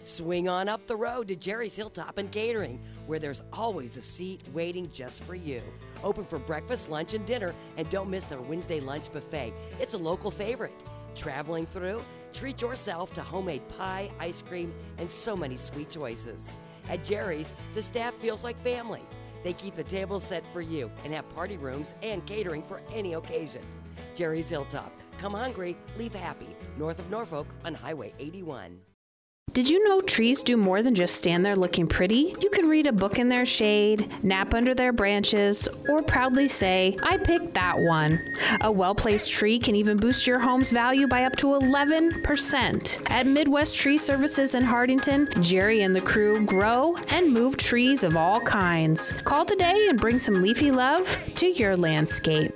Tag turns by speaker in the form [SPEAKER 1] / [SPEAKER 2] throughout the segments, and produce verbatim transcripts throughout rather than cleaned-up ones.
[SPEAKER 1] Swing on up the road to Jerry's Hilltop and Catering, where there's always a seat waiting just for you. Open for breakfast, lunch, and dinner, and don't miss their Wednesday lunch buffet. It's a local favorite. Traveling through? Treat yourself to homemade pie, ice cream, and so many sweet choices. At Jerry's, the staff feels like family. They keep the table set for you and have party rooms and catering for any occasion. Jerry's Hilltop. Come hungry, leave happy. North of Norfolk on Highway eighty-one.
[SPEAKER 2] Did you know trees do more than just stand there looking pretty? You can read a book in their shade, nap under their branches, or proudly say, I picked that one. A well-placed tree can even boost your home's value by up to eleven percent. At Midwest Tree Services in Hardington, Jerry and the crew grow and move trees of all kinds. Call today and bring some leafy love to your landscape.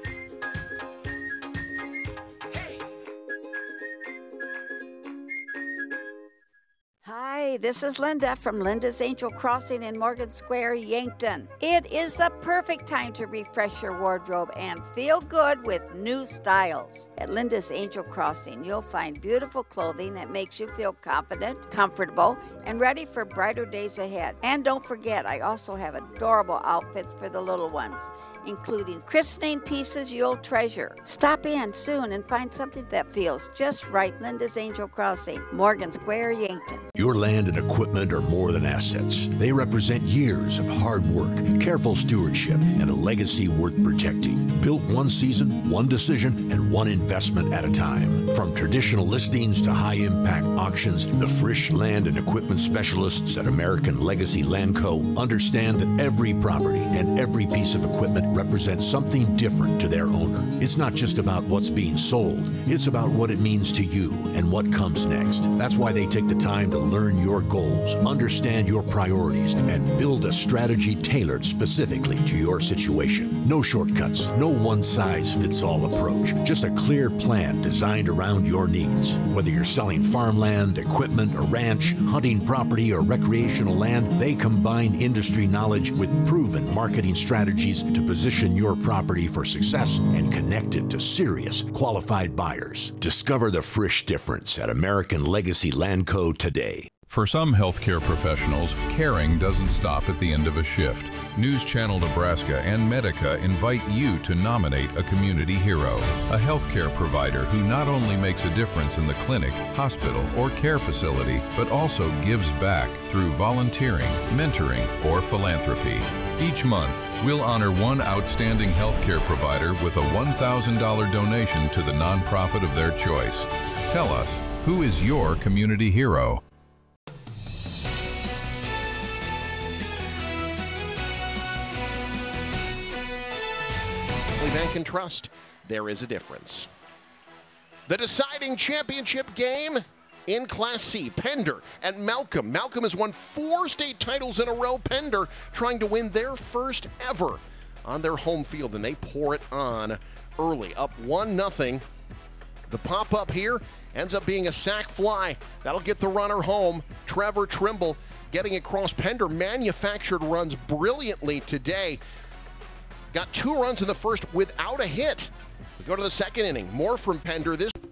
[SPEAKER 3] Hi, this is Linda from Linda's Angel Crossing in Morgan Square, Yankton. It is the perfect time to refresh your wardrobe and feel good with new styles. At Linda's Angel Crossing, you'll find beautiful clothing that makes you feel confident, comfortable, and ready for brighter days ahead. And don't forget, I also have adorable outfits for the little ones, including christening pieces you'll treasure. Stop in soon and find something that feels just right. Linda's Angel Crossing, Morgan Square, Yankton.
[SPEAKER 4] Your land and equipment are more than assets. They represent years of hard work, careful stewardship, and a legacy worth protecting. Built one season, one decision, and one investment at a time. From traditional listings to high-impact auctions, the Frisch Land and Equipment Specialists at American Legacy Land Co. understand that every property and every piece of equipment represents something different to their owner. It's not just about what's being sold. It's about what it means to you and what comes next. That's why they take the time to learn your goals, understand your priorities, and build a strategy tailored specifically to your situation. No shortcuts, no one-size-fits-all approach, just a clear plan designed around your needs. Whether you're selling farmland, equipment, a ranch, hunting property, or recreational land, they combine industry knowledge with proven marketing strategies to position your property for success and connect it to serious, qualified buyers. Discover the Frisch difference at American Legacy Land Co. today.
[SPEAKER 5] For some healthcare professionals, caring doesn't stop at the end of a shift. News Channel Nebraska and Medica invite you to nominate a community hero, a healthcare provider who not only makes a difference in the clinic, hospital, or care facility, but also gives back through volunteering, mentoring, or philanthropy. Each month, we'll honor one outstanding healthcare provider with a one thousand dollars donation to the nonprofit of their choice. Tell us, who is your community hero?
[SPEAKER 6] Bank and Trust, there is a difference. The deciding championship game in Class C, Pender and Malcolm. Malcolm has won four state titles in a row. Pender trying to win their first ever on their home field, and they pour it on early, up one nothing. The pop-up here ends up being a sac fly. That'll get the runner home. Trevor Trimble getting across. Pender manufactured runs brilliantly today. Got two runs in the first without a hit. We go to the second inning. More from Pender. This